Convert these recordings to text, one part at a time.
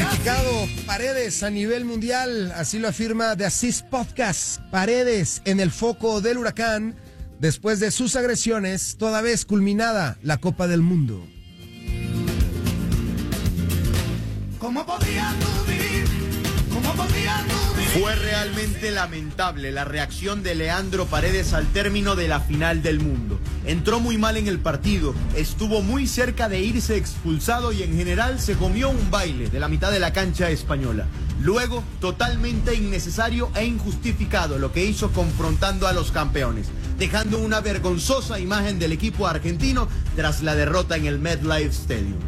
Calificado Paredes a nivel mundial, así lo afirma The Assist Podcast. Paredes en el foco del huracán después de sus agresiones, toda vez culminada la Copa del Mundo. ¿Cómo podías tú vivir? ¿Cómo podías tú vivir? Fue realmente lamentable la reacción de Leandro Paredes al término de la final del mundo. Entró muy mal en el partido, estuvo muy cerca de irse expulsado y en general se comió un baile de la mitad de la cancha española. Luego, totalmente innecesario e injustificado lo que hizo confrontando a los campeones, dejando una vergonzosa imagen del equipo argentino tras la derrota en el MetLife Stadium.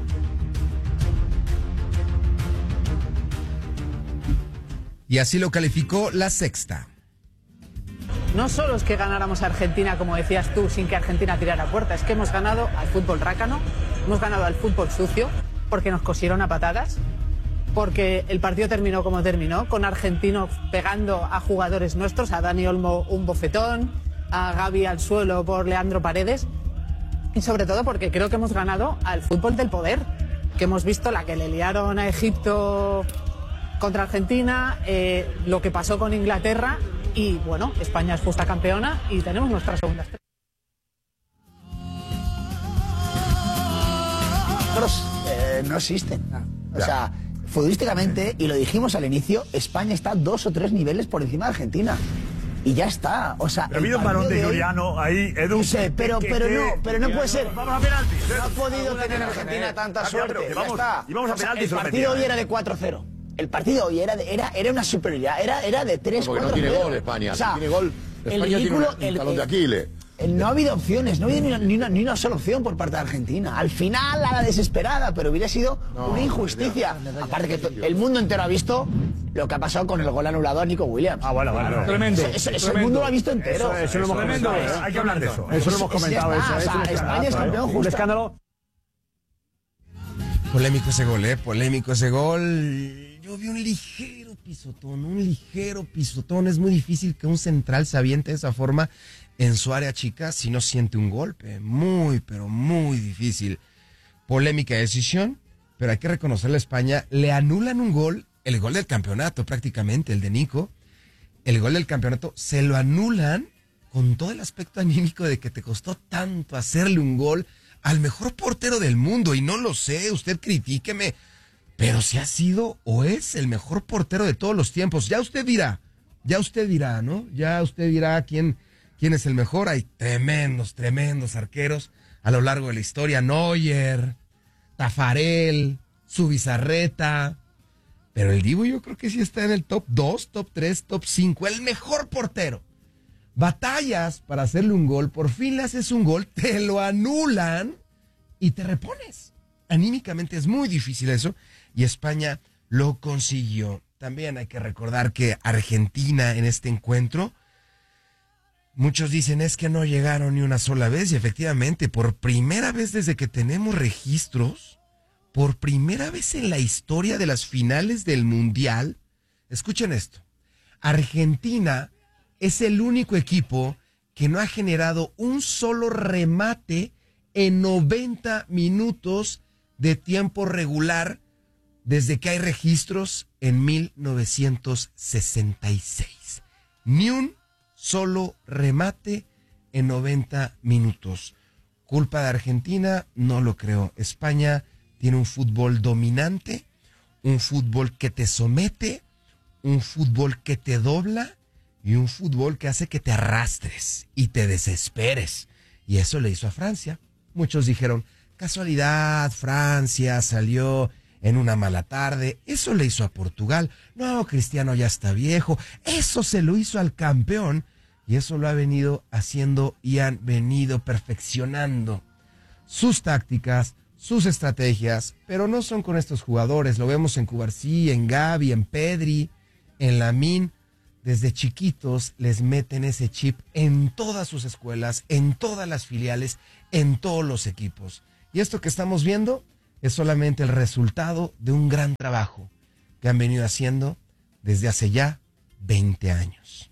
Y así lo calificó La Sexta. No solo es que ganáramos a Argentina, como decías tú, sin que Argentina tirara puerta, es que hemos ganado al fútbol rácano, hemos ganado al fútbol sucio, porque nos cosieron a patadas, porque el partido terminó como terminó, con argentinos pegando a jugadores nuestros, a Dani Olmo un bofetón, a Gavi al suelo por Leandro Paredes, y sobre todo porque creo que hemos ganado al fútbol del poder, que hemos visto la que le liaron a Egipto contra Argentina, lo que pasó con Inglaterra y bueno, España es justa campeona y tenemos nuestra segunda estrella. No existen. O sea, futbolísticamente, y lo dijimos al inicio, España está 2 o 3 niveles por encima de Argentina. Y ya está. O sea, ha habido un balón de Juliano ahí, Edu. No sé, pero no puede ser. Vamos a penaltis. No ha podido tener Argentina tanta suerte. Ya está. Y vamos a penaltis. El partido hoy era de 4-0. El partido hoy era una superioridad, era de 3-4. Porque no tiene gol España, o sea, no tiene gol. España tiene un talón de Aquiles. No ha habido opciones, no ha habido ni una sola opción por parte de Argentina. Al final, a la desesperada, pero hubiera sido una injusticia. Aparte que el mundo entero ha visto lo que ha pasado con el gol anulado a Nico Williams. Ah, bueno. Tremendo. Eso el mundo lo ha visto entero. Eso lo hemos comentado. Hay que hablar de eso. Eso lo hemos comentado. España es campeón justo. Un escándalo. Polémico ese gol, polémico ese gol. Yo vi un ligero pisotón. Es muy difícil que un central se aviente de esa forma en su área chica si no siente un golpe. Pero muy difícil. Polémica decisión, pero hay que reconocerle a España. Le anulan un gol, el gol del campeonato prácticamente, el de Nico. El gol del campeonato se lo anulan con todo el aspecto anímico de que te costó tanto hacerle un gol al mejor portero del mundo. Y no lo sé, usted critíqueme, pero si ha sido o es el mejor portero de todos los tiempos. Ya usted dirá, ¿no? Ya usted dirá quién es el mejor. Hay tremendos arqueros a lo largo de la historia. Neuer, Tafarel, Zubizarreta. Pero el Dibu yo creo que sí está en el top 2, top 3, top 5. El mejor portero. Batallas para hacerle un gol, por fin le haces un gol, te lo anulan y te repones. Anímicamente es muy difícil eso y España lo consiguió. También hay que recordar que Argentina en este encuentro, muchos dicen es que no llegaron ni una sola vez y efectivamente por primera vez desde que tenemos registros, por primera vez en la historia de las finales del Mundial, escuchen esto, Argentina es el único equipo que no ha generado un solo remate en 90 minutos de tiempo regular desde que hay registros en 1966. Ni un solo remate en 90 minutos. ¿Culpa de Argentina? No lo creo. España tiene un fútbol dominante, un fútbol que te somete, un fútbol que te dobla y un fútbol que hace que te arrastres y te desesperes. Y eso le hizo a Francia. Muchos dijeron, casualidad, Francia salió en una mala tarde. Eso le hizo a Portugal. No, Cristiano ya está viejo. Eso se lo hizo al campeón. Y eso lo ha venido haciendo y han venido perfeccionando sus tácticas, sus estrategias. Pero no son con estos jugadores. Lo vemos en Cubarsí, en Gavi, en Pedri, en Lamine. Desde chiquitos les meten ese chip en todas sus escuelas, en todas las filiales, en todos los equipos. Y esto que estamos viendo es solamente el resultado de un gran trabajo que han venido haciendo desde hace ya 20 años.